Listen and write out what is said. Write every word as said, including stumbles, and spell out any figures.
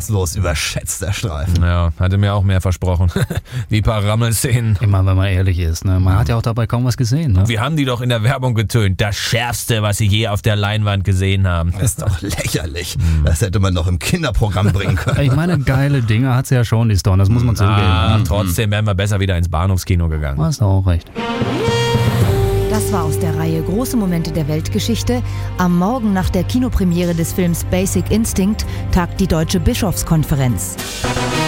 maßlos überschätzter Streifen. Ja, hatte mir auch mehr versprochen. Wie ein paar Rammelszenen. Immer, wenn man ehrlich ist. Ne? Man hat ja auch dabei kaum was gesehen. Ne? Wir haben die doch in der Werbung getönt. Das Schärfste, was sie je auf der Leinwand gesehen haben. Das ist doch lächerlich. Das hätte man noch im Kinderprogramm bringen können. Ich meine, geile Dinge hat sie ja schon, die Stone. Das muss man zugeben. Ah, Mhm. trotzdem wären wir besser wieder ins Bahnhofskino gegangen. Hast du auch recht. Das war aus der Reihe Große Momente der Weltgeschichte. Am Morgen nach der Kinopremiere des Films Basic Instinct tagt die Deutsche Bischofskonferenz.